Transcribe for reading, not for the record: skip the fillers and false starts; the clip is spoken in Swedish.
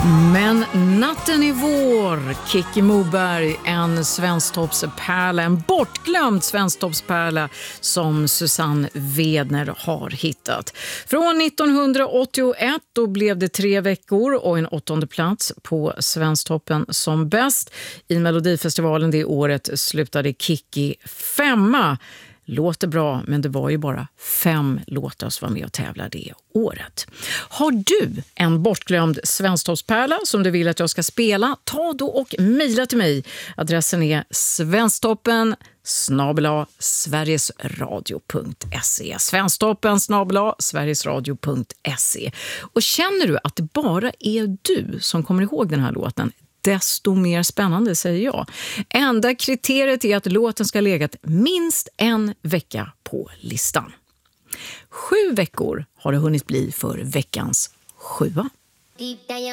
Men natten är vår, Kikki Moberg, en svensktoppspärla, en bortglömd svensktoppspärla som Susanne Wedner har hittat. Från 1981 då blev det 3 veckor och en 8:e plats på Svensktoppen som bäst. I Melodifestivalen det året slutade Kikki 5:a. Låter bra, men det var ju bara 5 låtar som var med och tävlade det året. Har du en bortglömd svensktoppspärla som du vill att jag ska spela? Ta då och mejla till mig. Adressen är svensktoppen@sverigesradio.se. Svensktoppen@sverigesradio.se. Och känner du att det bara är du som kommer ihåg den här låten, desto mer spännande, säger jag. Enda kriteriet är att låten ska ha legat minst 1 vecka på listan. 7 veckor har det hunnit bli för veckans 7:a.